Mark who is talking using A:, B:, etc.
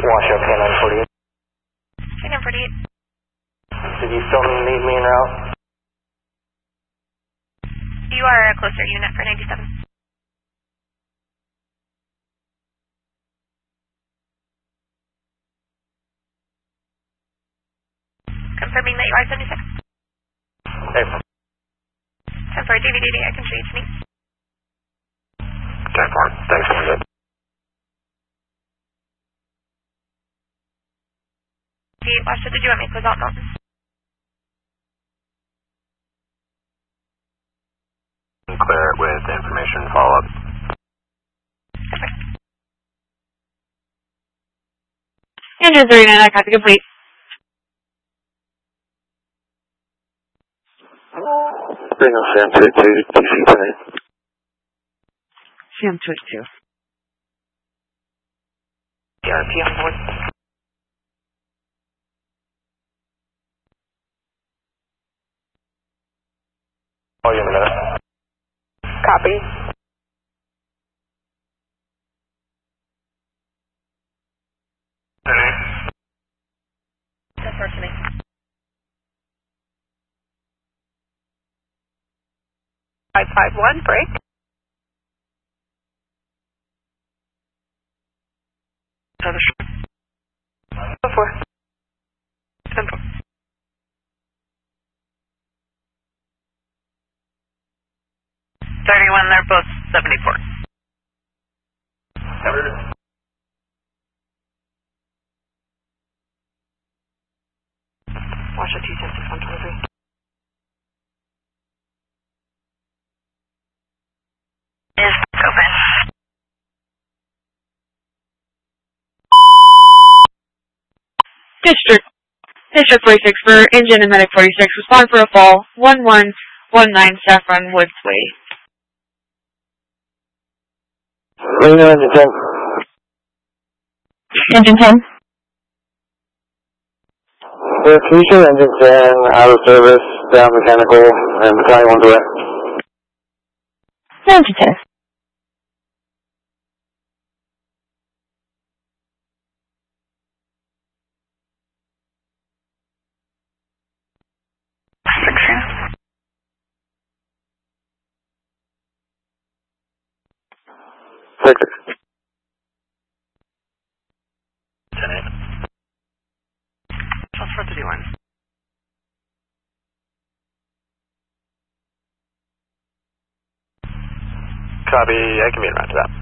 A: Washoe K948.
B: K948.
A: Did you still need me en route?
B: You are a closer unit for 97. Confirming that you are 76.
A: Hey.
B: 10 for DVD, I can show you to me.
A: 10 for, thanks for that.
B: Washoe, did you want me to close out Mountain?
A: Clear it with information follow-up.
B: Perfect.
C: Andrew 39, I copy complete.
A: Bring us Sam 22, DC tonight.
C: Sam 22.
A: ERP on board. Oh, you in a minute. Copy.
B: That's for to me.
D: $551, break. Go for 10 4. They're both 74. Washoe 276 123. Is open.
C: District 46 for engine and medic 46. Respond for a fall. 1119 Saffron Woods Way.
A: Reno engine 10.
C: Engine 10.
A: The future engine 10, out of service, down mechanical, and battalion 1 direct.
C: Engine 10.
A: Six.
D: 12-4-31.
A: Copy, I can be around to that.